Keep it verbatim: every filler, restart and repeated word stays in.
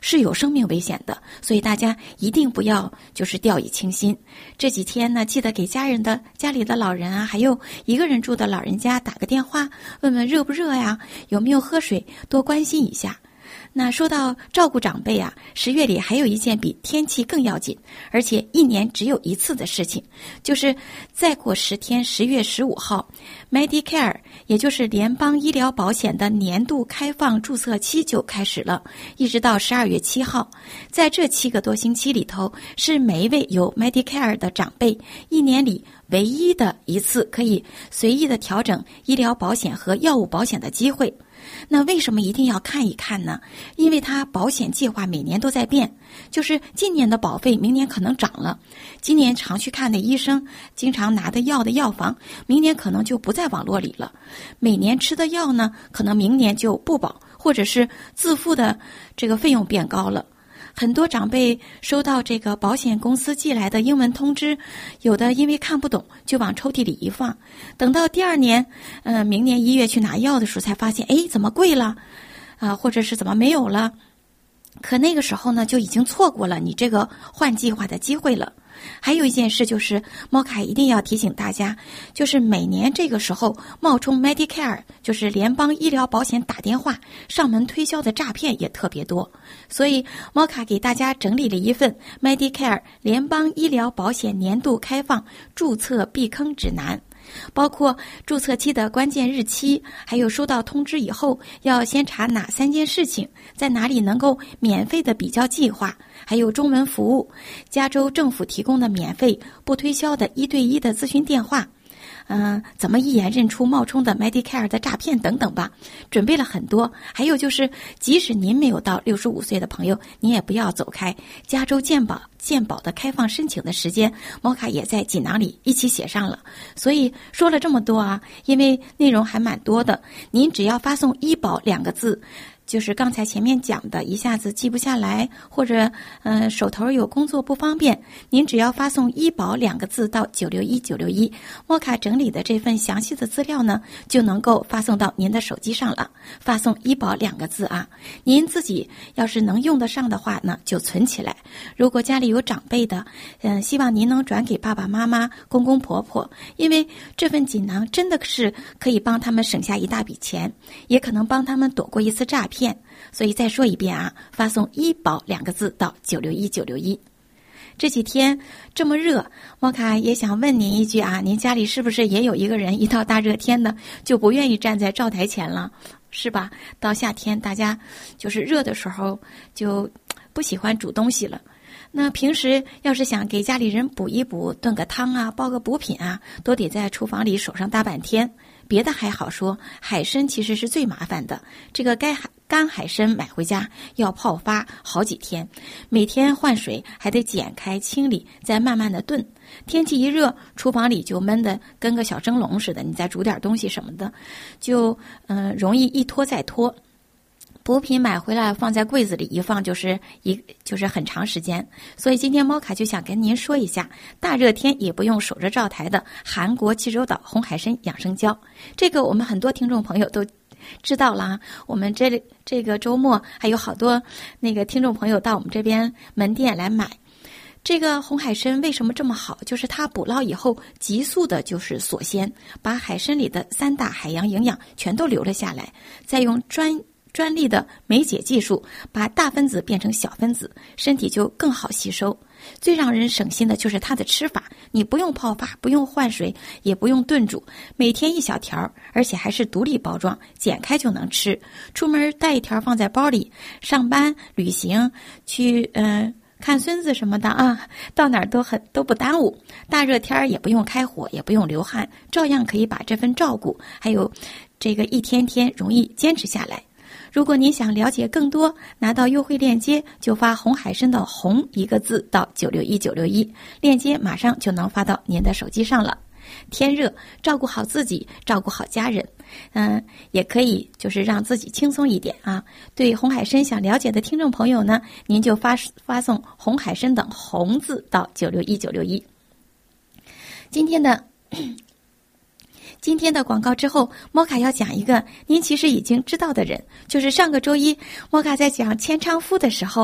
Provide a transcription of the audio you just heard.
是有生命危险的，所以大家一定不要就是掉以轻心。这几天呢，记得给家人的家里的老人啊，还有一个人住的老人家打个电话，问问热不热呀，有没有喝水，多关心一下。那说到照顾长辈啊，十月里还有一件比天气更要紧，而且一年只有一次的事情，就是再过十天，十月十五号 Medicare 也就是联邦医疗保险的年度开放注册期就开始了，一直到十二月七号。在这七个多星期里头，是每一位有 Medicare 的长辈一年里唯一的一次可以随意的调整医疗保险和药物保险的机会。那为什么一定要看一看呢？因为它保险计划每年都在变，就是今年的保费明年可能涨了，今年常去看的医生，经常拿的药的药房，明年可能就不在网络里了。每年吃的药呢，可能明年就不保，或者是自付的这个费用变高了。很多长辈收到这个保险公司寄来的英文通知，有的因为看不懂就往抽屉里一放，等到第二年呃，明年一月去拿药的时候才发现，哎，怎么贵了啊、呃，或者是怎么没有了，可那个时候呢就已经错过了你这个换计划的机会了。还有一件事就是猫卡一定要提醒大家，就是每年这个时候冒充 Medicare 就是联邦医疗保险打电话上门推销的诈骗也特别多，所以猫卡给大家整理了一份 Medicare 联邦医疗保险年度开放注册避坑指南，包括注册期的关键日期，还有收到通知以后要先查哪三件事情，在哪里能够免费的比较计划，还有中文服务，加州政府提供的免费不推销的一对一的咨询电话，嗯、呃，怎么一眼认出冒充的 Medicare 的诈骗等等吧，准备了很多。还有就是，即使您没有到六十五岁的朋友，您也不要走开。加州健保健保的开放申请的时间，摩卡也在锦囊里一起写上了。所以说了这么多啊，因为内容还蛮多的，您只要发送医保两个字。就是刚才前面讲的一下子记不下来，或者呃手头有工作不方便，您只要发送医保两个字到九六一九六一，摩卡整理的这份详细的资料呢就能够发送到您的手机上了。发送医保两个字啊，您自己要是能用得上的话呢就存起来，如果家里有长辈的嗯、呃，希望您能转给爸爸妈妈公公婆婆，因为这份锦囊真的是可以帮他们省下一大笔钱，也可能帮他们躲过一次诈骗。所以再说一遍啊，发送医保两个字到九六一九六一。这几天这么热，摩卡也想问您一句啊，您家里是不是也有一个人一到大热天的就不愿意站在灶台前了，是吧？到夏天大家就是热的时候就不喜欢煮东西了。那平时要是想给家里人补一补，炖个汤啊，煲个补品啊，都得在厨房里守上大半天。别的还好说，海参其实是最麻烦的。这个干海干海参买回家要泡发好几天，每天换水，还得剪开清理，再慢慢的炖。天气一热，厨房里就闷得跟个小蒸笼似的，你再煮点东西什么的，就嗯、呃、容易一拖再拖。补品买回来放在柜子里一放就是一就是很长时间，所以今天猫卡就想跟您说一下，大热天也不用守着灶台的韩国济州岛红海参养生胶。这个我们很多听众朋友都知道了，我们这这个周末还有好多那个听众朋友到我们这边门店来买。这个红海参为什么这么好？就是它捕捞以后急速的就是锁鲜，把海参里的三大海洋营养全都留了下来，再用专专利的酶解技术把大分子变成小分子，身体就更好吸收。最让人省心的就是它的吃法，你不用泡发，不用换水，也不用炖煮，每天一小条，而且还是独立包装，剪开就能吃。出门带一条放在包里，上班旅行去呃看孙子什么的啊，到哪儿都很都不耽误。大热天也不用开火，也不用流汗，照样可以把这份照顾还有这个一天天容易坚持下来。如果您想了解更多，拿到优惠链接就发红海参的红一个字到九六一九六一，链接马上就能发到您的手机上了。天热，照顾好自己，照顾好家人，嗯，也可以就是让自己轻松一点啊。对红海参想了解的听众朋友呢，您就发发送红海参的红字到九六一九六一。今天的今天的广告之后，摩卡要讲一个您其实已经知道的人，就是上个周一摩卡在讲千昌夫的时候